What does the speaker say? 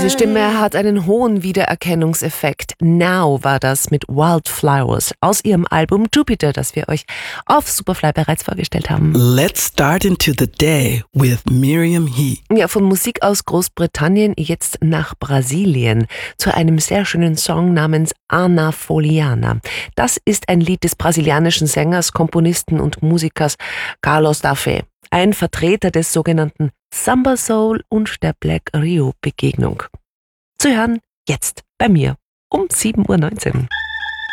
Diese Stimme hat einen hohen Wiedererkennungseffekt. Now war das mit Wildflowers aus ihrem Album Jupiter, das wir euch auf Superfly bereits vorgestellt haben. Let's start into the day with Miriam He. Ja, von Musik aus Großbritannien jetzt nach Brasilien zu einem sehr schönen Song namens Ana Foliana. Das ist ein Lied des brasilianischen Sängers, Komponisten und Musikers Carlos da Fé. Ein Vertreter des sogenannten Samba Soul und der Black Rio Begegnung. Zu hören jetzt bei mir um 7:19 Uhr.